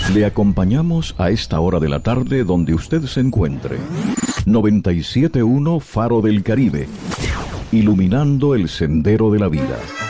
Le acompañamos a esta hora de la tarde donde usted se encuentre. 97.1 Faro del Caribe, iluminando el sendero de la vida.